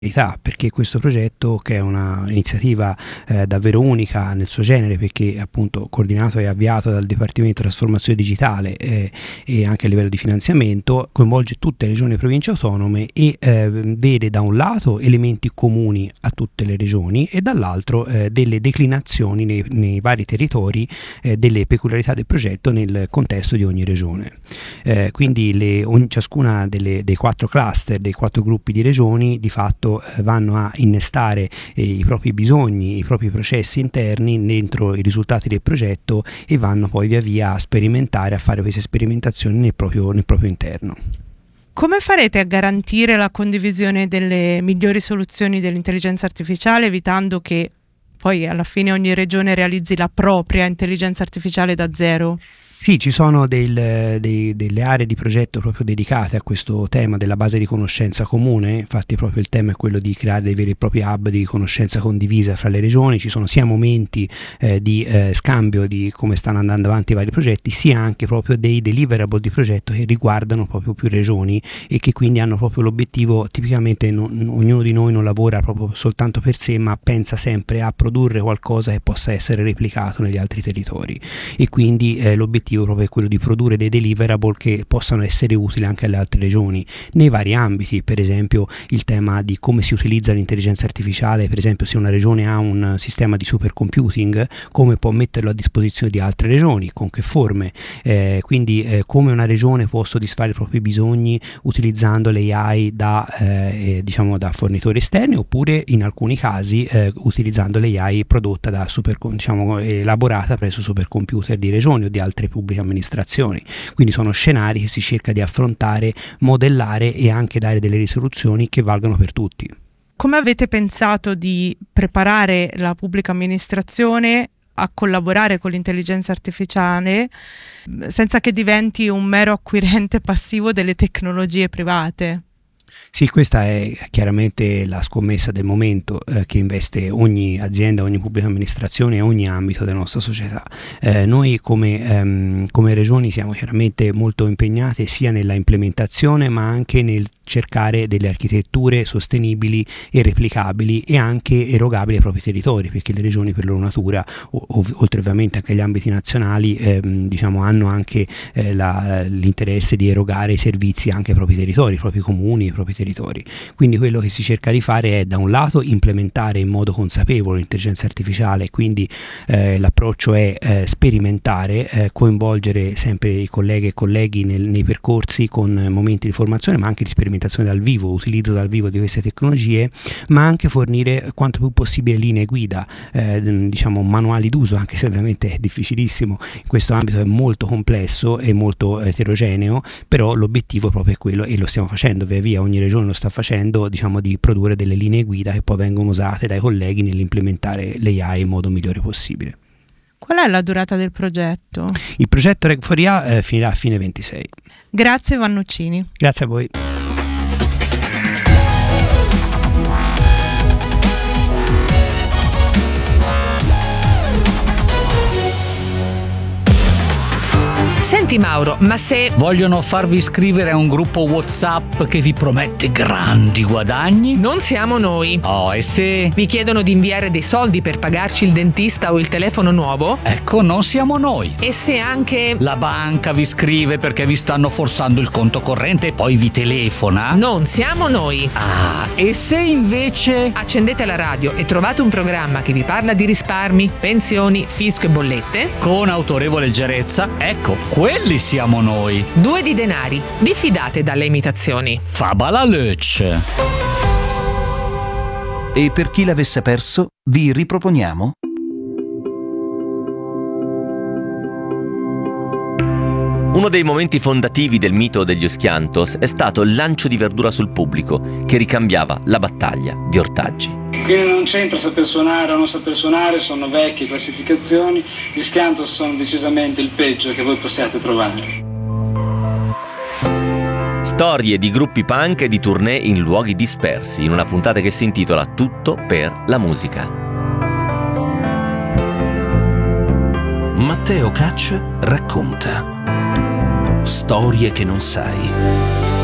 perché questo progetto, che è una iniziativa davvero unica nel suo genere, perché appunto coordinato e avviato dal Dipartimento Trasformazione Digitale e anche a livello di finanziamento, coinvolge tutte le regioni e province autonome e vede da un lato elementi comuni a tutte le regioni e dall'altro delle declinazioni nei vari territori delle peculiarità del progetto nel contesto di ogni regione. Quindi ciascuna dei 4 cluster, dei 4 gruppi di regioni, di fatto vanno a innestare i propri bisogni, i propri processi interni dentro i risultati del progetto e vanno poi via via a sperimentare, a fare queste sperimentazioni nel proprio interno. Come farete a garantire la condivisione delle migliori soluzioni dell'intelligenza artificiale, evitando che poi alla fine ogni regione realizzi la propria intelligenza artificiale da zero? Sì, ci sono delle aree di progetto proprio dedicate a questo tema della base di conoscenza comune. Infatti proprio il tema è quello di creare dei veri e propri hub di conoscenza condivisa fra le regioni. Ci sono sia momenti di scambio di come stanno andando avanti i vari progetti, sia anche proprio dei deliverable di progetto che riguardano proprio più regioni e che quindi hanno proprio l'obiettivo, tipicamente ognuno di noi non lavora proprio soltanto per sé, ma pensa sempre a produrre qualcosa che possa essere replicato negli altri territori, e quindi l'obiettivo proprio è quello di produrre dei deliverable che possano essere utili anche alle altre regioni nei vari ambiti. Per esempio il tema di come si utilizza l'intelligenza artificiale, per esempio se una regione ha un sistema di supercomputing, come può metterlo a disposizione di altre regioni, con che forme, quindi come una regione può soddisfare i propri bisogni utilizzando l'AI da fornitori esterni, oppure in alcuni casi utilizzando l'AI prodotta da elaborata presso supercomputer di regioni o di altre pubbliche amministrazioni. Quindi sono scenari che si cerca di affrontare, modellare e anche dare delle risoluzioni che valgano per tutti. Come avete pensato di preparare la pubblica amministrazione a collaborare con l'intelligenza artificiale senza che diventi un mero acquirente passivo delle tecnologie private? Sì, questa è chiaramente la scommessa del momento che investe ogni azienda, ogni pubblica amministrazione e ogni ambito della nostra società. Noi come regioni siamo chiaramente molto impegnati sia nella implementazione ma anche nel cercare delle architetture sostenibili e replicabili e anche erogabili ai propri territori, perché le regioni per loro natura, oltre ovviamente anche agli ambiti nazionali, hanno anche l'interesse di erogare i servizi anche ai propri territori, ai propri comuni, ai propri territori. Quindi quello che si cerca di fare è da un lato implementare in modo consapevole l'intelligenza artificiale, quindi l'approccio è sperimentare, coinvolgere sempre i colleghe e colleghi nei percorsi con momenti di formazione ma anche di sperimentazione dal vivo, utilizzo dal vivo di queste tecnologie, ma anche fornire quanto più possibile linee guida, manuali d'uso, anche se ovviamente è difficilissimo, in questo ambito è molto complesso e molto eterogeneo, però l'obiettivo proprio è quello, e lo stiamo facendo via via, ogni regione lo sta facendo, di produrre delle linee guida che poi vengono usate dai colleghi nell'implementare l'AI in modo migliore possibile. Qual è la durata del progetto? Il progetto Reg4IA finirà a fine 26. Grazie Vannuccini. Grazie a voi. Senti Mauro, ma se vogliono farvi iscrivere a un gruppo WhatsApp che vi promette grandi guadagni? non siamo noi. Oh, e se Vi chiedono di inviare dei soldi per pagarci il dentista o il telefono nuovo? ecco, non siamo noi. E se anche La banca vi scrive perché vi stanno forzando il conto corrente e poi vi telefona? non siamo noi. Ah, e se invece Accendete la radio e trovate un programma che vi parla di risparmi, pensioni, fisco e bollette? con autorevole leggerezza, ecco, quelli siamo noi. 2 di denari. Vi fidate dalle imitazioni? Fabala Lötsch. E per chi l'avesse perso, vi riproponiamo Uno dei momenti fondativi del mito degli Oschiantos è stato il lancio di verdura sul pubblico che ricambiava la battaglia di ortaggi. Quindi non c'entra saper suonare o non saper suonare, sono vecchie classificazioni, gli Schiantos sono decisamente il peggio che voi possiate trovare. Storie di gruppi punk e di tournée in luoghi dispersi, in una puntata che si intitola Tutto per la musica. Matteo Caccia racconta storie che non sai.